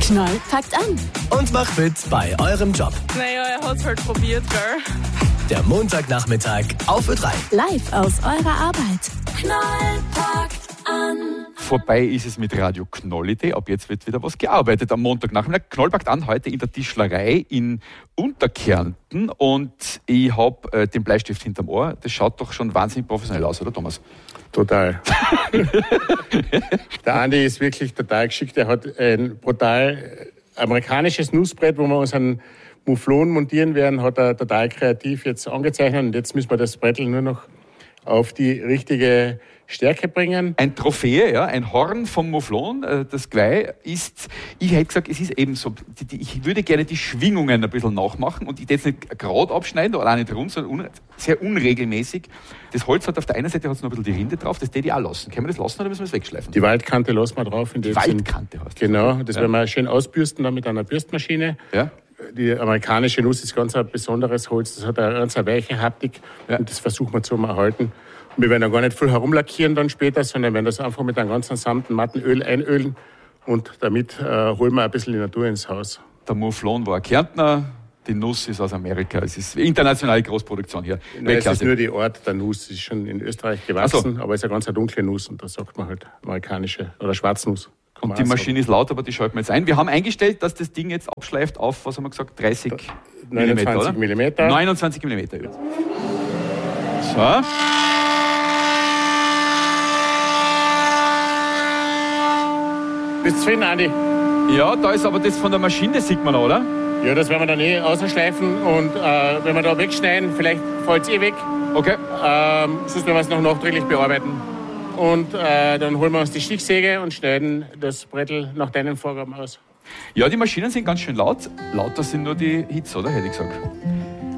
Knoll packt an. Und macht mit bei eurem Job. Naja, er hat's halt probiert, gell? Der Montagnachmittag auf Ö3. Live aus eurer Arbeit. Knoll packt an. Vorbei ist es mit Radio Knoll-Idee. Ab jetzt wird wieder was gearbeitet am Montagnachmittag. Knoll packt an heute in der Tischlerei in Unterkärnten. Und ich habe den Bleistift hinterm Ohr. Das schaut doch schon wahnsinnig professionell aus, oder Thomas? Total. Der Andi ist wirklich total geschickt. Er hat ein brutal amerikanisches Nussbrett, wo wir unseren Mouflon montieren werden, hat er total kreativ jetzt angezeichnet. Und jetzt müssen wir das Brettel nur noch auf die richtige Stärke bringen. Ein Trophäe, ja, ein Horn vom Mouflon. Das Geweih ist, ich hätte gesagt, es ist eben so, ich würde gerne die Schwingungen ein bisschen nachmachen und ich jetzt nicht gerade abschneiden oder auch nicht rund, sondern sehr unregelmäßig. Das Holz hat auf der einen Seite hat's noch ein bisschen die Rinde drauf, das die auch lassen. Können wir das lassen oder müssen wir es wegschleifen? Die Waldkante lassen wir drauf. Die Waldkante hast du. Genau, das werden wir schön ausbürsten dann mit einer Bürstmaschine. Ja. Die amerikanische Nuss ist ganz ein besonderes Holz, das hat eine ganz weiche Haptik und das versuchen wir zu erhalten. Und wir werden dann gar nicht viel herumlackieren dann später, sondern werden das einfach mit einem ganzen samten matten Öl einölen und damit holen wir ein bisschen die Natur ins Haus. Der Mouflon war ein Kärntner, die Nuss ist aus Amerika. Es ist internationale Großproduktion hier. Nein, es ist nur die Art der Nuss, es ist schon in Österreich gewachsen, aber es ist eine ganz dunkle Nuss und da sagt man halt amerikanische oder Schwarznuss. Und die Maschine ist laut, aber die schalten wir jetzt ein. Wir haben eingestellt, dass das Ding jetzt abschleift auf, was haben wir gesagt, 30 29 mm. 29 mm. So. Bist du zufrieden, Andi? Ja, da ist aber das von der Maschine, das sieht man, oder? Ja, das werden wir dann ausschleifen und wenn wir da wegschneiden, vielleicht fällt es weg. Okay. Sonst werden wir es noch nachträglich bearbeiten. Und dann holen wir uns die Stichsäge und schneiden das Brettel nach deinen Vorgaben aus. Ja, die Maschinen sind ganz schön laut. Lauter sind nur die Hits, oder? Hätte ich gesagt.